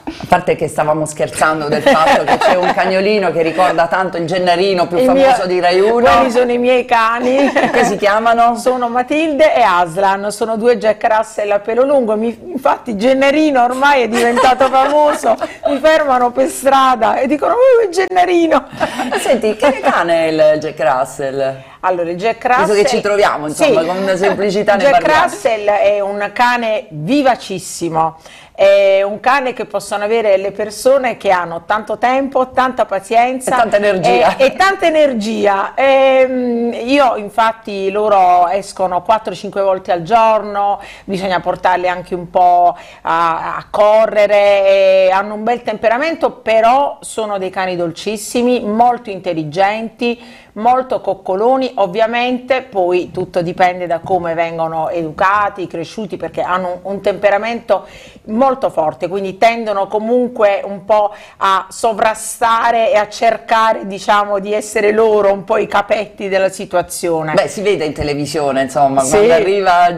A parte che stavamo scherzando del fatto che c'è un cagnolino che ricorda tanto il Gennarino più famoso di Rai 1. Quelli sono i miei cani. Che si chiamano? Sono Matilde e Aslan, sono due Jack Russell a pelo lungo. Infatti Gennarino ormai è diventato famoso, mi fermano per strada e dicono il Gennarino. Senti, che cane è il Jack Russell? Allora, il Jack Russell, visto che ci troviamo, insomma, sì, con una semplicità ne Jack parliamo. Russell è un cane vivacissimo, è un cane che possono avere le persone che hanno tanto tempo, tanta pazienza e tanta energia. E tanta energia. Io infatti loro escono 4-5 volte al giorno, bisogna portarli anche un po' a correre, hanno un bel temperamento, però sono dei cani dolcissimi, molto intelligenti, molto coccoloni. Ovviamente poi tutto dipende da come vengono educati, cresciuti, perché hanno un temperamento molto forte, quindi tendono comunque un po' a sovrastare e a cercare, diciamo, di essere loro un po' i capetti della situazione. Beh, si vede in televisione, insomma, Sì. quando arriva